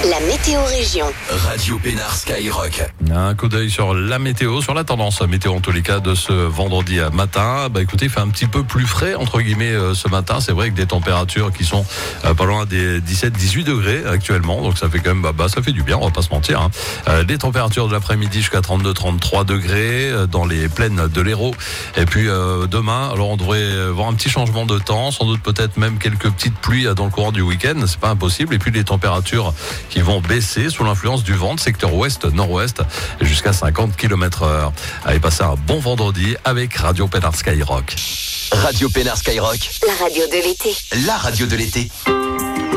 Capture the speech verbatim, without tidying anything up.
La météo région. Radio Pénard Skyrock. Un coup d'œil sur la météo, sur la tendance météo en tous les cas de ce vendredi matin. Bah écoutez, il fait un petit peu plus frais entre guillemets euh, ce matin. C'est vrai que des températures qui sont euh, pas loin des dix-sept à dix-huit degrés actuellement. Donc ça fait quand même, bah, bah ça fait du bien, on va pas se mentir. Hein. Euh, des températures de l'après-midi jusqu'à trente-deux à trente-trois degrés euh, dans les plaines de l'Hérault. Et puis euh, demain, alors on devrait voir un petit changement de temps, sans doute peut-être même quelques petites pluies dans le courant du week-end. C'est pas impossible. Et puis les températures qui vont baisser sous l'influence du vent, secteur ouest-nord-ouest, jusqu'à cinquante kilomètres heure. Allez, passez un bon vendredi avec Radio Pénard Skyrock. Radio Pénard Skyrock. La radio de l'été. La radio de l'été.